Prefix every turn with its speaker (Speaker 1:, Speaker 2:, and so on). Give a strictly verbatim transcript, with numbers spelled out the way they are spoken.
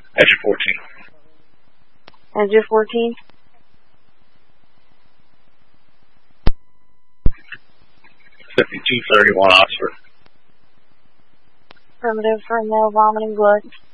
Speaker 1: Exit fourteen.
Speaker 2: Exit fourteen.
Speaker 1: fifty-two thirty-one Oxford.
Speaker 2: Affirmative for no vomiting blood.